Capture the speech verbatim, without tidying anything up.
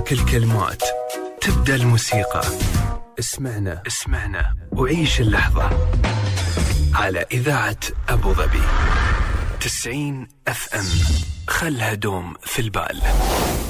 تتحرك الكلمات، تبدأ الموسيقى. اسمعنا اسمعنا وعيش اللحظة على إذاعة أبو ظبي تسعين أف أم. خلها دوم في البال.